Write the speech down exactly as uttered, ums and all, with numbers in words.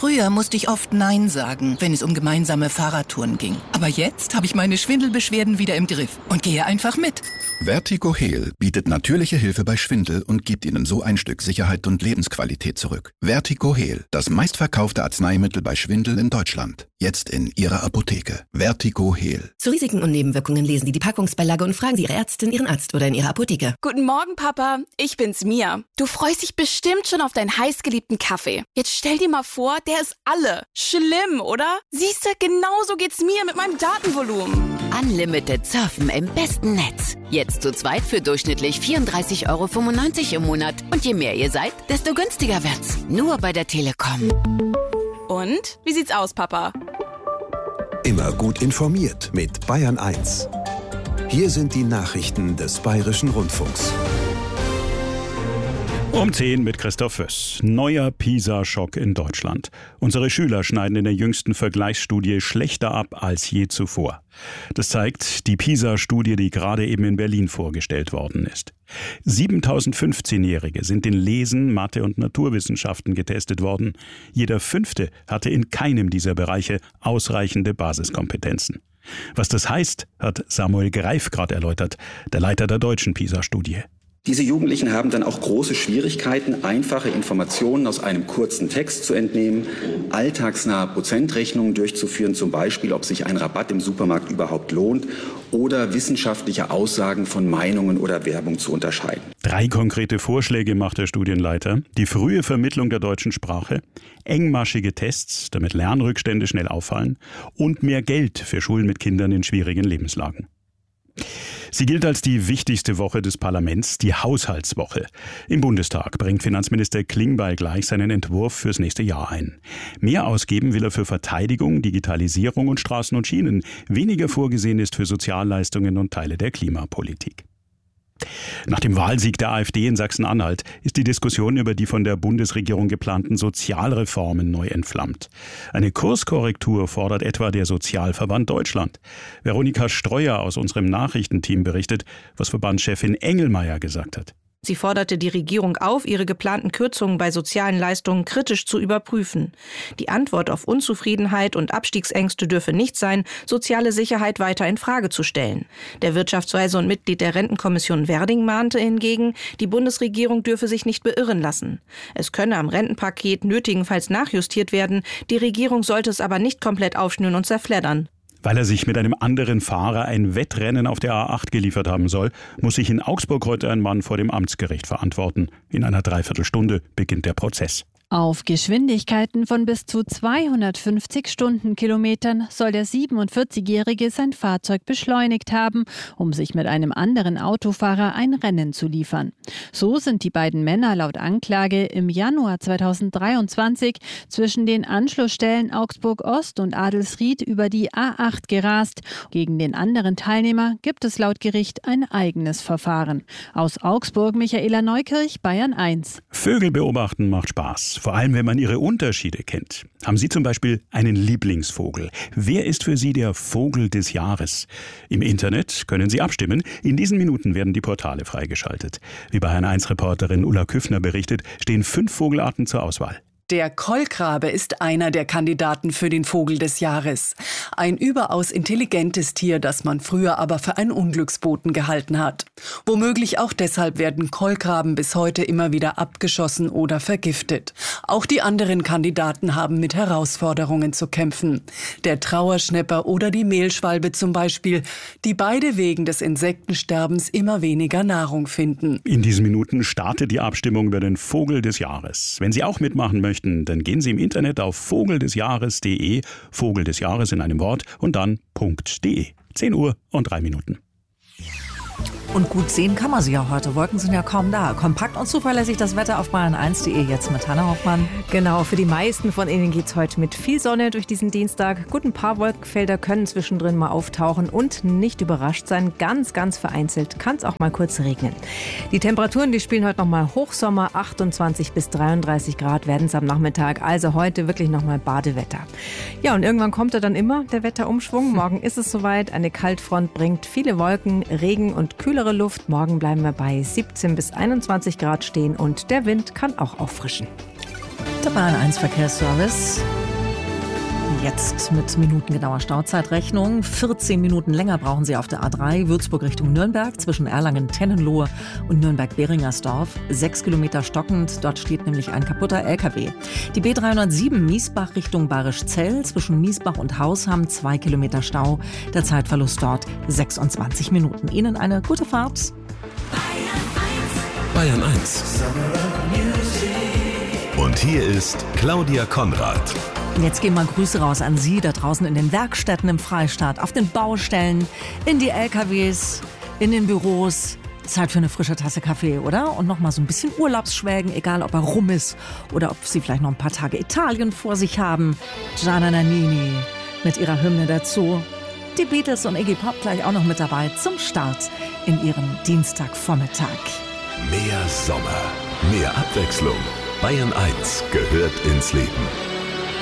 Früher musste ich oft Nein sagen, wenn es um gemeinsame Fahrradtouren ging. Aber jetzt habe ich meine Schwindelbeschwerden wieder im Griff und gehe einfach mit. Vertigo Heal bietet natürliche Hilfe bei Schwindel und gibt Ihnen so ein Stück Sicherheit und Lebensqualität zurück. Vertigo Heal, das meistverkaufte Arzneimittel bei Schwindel in Deutschland. Jetzt in Ihrer Apotheke. Vertigo Heal. Zu Risiken und Nebenwirkungen lesen Sie die Packungsbeilage und fragen Sie Ihre Ärztin, Ihren Arzt oder in Ihrer Apotheke. Guten Morgen, Papa. Ich bin's, Mia. Du freust dich bestimmt schon auf deinen heißgeliebten Kaffee. Jetzt stell dir mal vor, der ist alle. Schlimm, oder? Siehste, genauso geht's mir mit meinem Datenvolumen. Unlimited Surfen im besten Netz. Jetzt zu zweit für durchschnittlich vierunddreißig Euro fünfundneunzig im Monat. Und je mehr ihr seid, desto günstiger wird's. Nur bei der Telekom. Und? Wie sieht's aus, Papa? Immer gut informiert mit Bayern eins. Hier sind die Nachrichten des Bayerischen Rundfunks. Um zehn mit Christoph Föss. Neuer PISA-Schock in Deutschland. Unsere Schüler schneiden in der jüngsten Vergleichsstudie schlechter ab als je zuvor. Das zeigt die PISA-Studie, die gerade eben in Berlin vorgestellt worden ist. siebentausend fünfzehnjährige sind in Lesen, Mathe und Naturwissenschaften getestet worden. Jeder Fünfte hatte in keinem dieser Bereiche ausreichende Basiskompetenzen. Was das heißt, hat Samuel Greif gerade erläutert, der Leiter der deutschen PISA-Studie. Diese Jugendlichen haben dann auch große Schwierigkeiten, einfache Informationen aus einem kurzen Text zu entnehmen, alltagsnahe Prozentrechnungen durchzuführen, zum Beispiel, ob sich ein Rabatt im Supermarkt überhaupt lohnt, oder wissenschaftliche Aussagen von Meinungen oder Werbung zu unterscheiden. Drei konkrete Vorschläge macht der Studienleiter. Die frühe Vermittlung der deutschen Sprache, engmaschige Tests, damit Lernrückstände schnell auffallen, und mehr Geld für Schulen mit Kindern in schwierigen Lebenslagen. Sie gilt als die wichtigste Woche des Parlaments, die Haushaltswoche. Im Bundestag bringt Finanzminister Klingbeil gleich seinen Entwurf fürs nächste Jahr ein. Mehr ausgeben will er für Verteidigung, Digitalisierung und Straßen und Schienen. Weniger vorgesehen ist für Sozialleistungen und Teile der Klimapolitik. Nach dem Wahlsieg der AfD in Sachsen-Anhalt ist die Diskussion über die von der Bundesregierung geplanten Sozialreformen neu entflammt. Eine Kurskorrektur fordert etwa der Sozialverband Deutschland. Veronika Streuer aus unserem Nachrichtenteam berichtet, was Verbandschefin Engelmeier gesagt hat. Sie forderte die Regierung auf, ihre geplanten Kürzungen bei sozialen Leistungen kritisch zu überprüfen. Die Antwort auf Unzufriedenheit und Abstiegsängste dürfe nicht sein, soziale Sicherheit weiter in Frage zu stellen. Der Wirtschaftsweise und Mitglied der Rentenkommission Werding mahnte hingegen, die Bundesregierung dürfe sich nicht beirren lassen. Es könne am Rentenpaket nötigenfalls nachjustiert werden, die Regierung sollte es aber nicht komplett aufschnüren und zerfleddern. Weil er sich mit einem anderen Fahrer ein Wettrennen auf der A acht geliefert haben soll, muss sich in Augsburg heute ein Mann vor dem Amtsgericht verantworten. In einer Dreiviertelstunde beginnt der Prozess. Auf Geschwindigkeiten von bis zu zweihundertfünfzig Stundenkilometern soll der siebenundvierzigjährige sein Fahrzeug beschleunigt haben, um sich mit einem anderen Autofahrer ein Rennen zu liefern. So sind die beiden Männer laut Anklage im Januar zweitausenddreiundzwanzig zwischen den Anschlussstellen Augsburg Ost und Adelsried über die A acht gerast. Gegen den anderen Teilnehmer gibt es laut Gericht ein eigenes Verfahren. Aus Augsburg Michaela Neukirch, Bayern eins. Vögel beobachten macht Spaß. Vor allem, wenn man ihre Unterschiede kennt. Haben Sie zum Beispiel einen Lieblingsvogel? Wer ist für Sie der Vogel des Jahres? Im Internet können Sie abstimmen. In diesen Minuten werden die Portale freigeschaltet. Wie Bayern eins Reporterin Ulla Küffner berichtet, stehen fünf Vogelarten zur Auswahl. Der Kolkrabe ist einer der Kandidaten für den Vogel des Jahres. Ein überaus intelligentes Tier, das man früher aber für einen Unglücksboten gehalten hat. Womöglich auch deshalb werden Kolkraben bis heute immer wieder abgeschossen oder vergiftet. Auch die anderen Kandidaten haben mit Herausforderungen zu kämpfen. Der Trauerschnäpper oder die Mehlschwalbe zum Beispiel, die beide wegen des Insektensterbens immer weniger Nahrung finden. In diesen Minuten startet die Abstimmung über den Vogel des Jahres. Wenn Sie auch mitmachen möchten, dann gehen Sie im Internet auf vogeldesjahres punkt de, Vogel des Jahres in einem Wort und dann .de. zehn Uhr und drei Minuten. Und gut sehen kann man sie ja heute. Wolken sind ja kaum da. Kompakt und zuverlässig das Wetter auf bayern eins punkt de. Jetzt mit Hanna Hoffmann. Genau, für die meisten von Ihnen geht es heute mit viel Sonne durch diesen Dienstag. Gut, ein paar Wolkenfelder können zwischendrin mal auftauchen und nicht überrascht sein. Ganz, ganz vereinzelt kann es auch mal kurz regnen. Die Temperaturen, die spielen heute nochmal Hochsommer. achtundzwanzig bis dreiunddreißig Grad werden es am Nachmittag. Also heute wirklich nochmal Badewetter. Ja, und irgendwann kommt er dann immer, der Wetterumschwung. Morgen ist es soweit. Eine Kaltfront bringt viele Wolken, Regen und kühlere Luft. Morgen bleiben wir bei siebzehn bis einundzwanzig Grad stehen und der Wind kann auch auffrischen. Der Bayern eins Verkehrsservice. Jetzt mit minutengenauer Stauzeitrechnung. vierzehn Minuten länger brauchen Sie auf der A drei Würzburg Richtung Nürnberg zwischen Erlangen-Tennenlohe und Nürnberg-Beringersdorf. Sechs Kilometer stockend, dort steht nämlich ein kaputter L K W. Die B dreihundertsieben Miesbach Richtung Bayerischzell zwischen Miesbach und Hausham zwei Kilometer Stau. Der Zeitverlust dort sechsundzwanzig Minuten. Ihnen eine gute Fahrt. Bayern eins. Und hier ist Claudia Konrad. Jetzt gehen mal Grüße raus an Sie da draußen in den Werkstätten im Freistaat, auf den Baustellen, in die L K Ws, in den Büros. Zeit für eine frische Tasse Kaffee, oder? Und noch mal so ein bisschen Urlaubsschwelgen, egal ob er rum ist oder ob Sie vielleicht noch ein paar Tage Italien vor sich haben. Gianna Nannini mit ihrer Hymne dazu. Die Beatles und Iggy Pop gleich auch noch mit dabei zum Start in Ihrem Dienstagvormittag. Mehr Sommer, mehr Abwechslung. Bayern eins gehört ins Leben.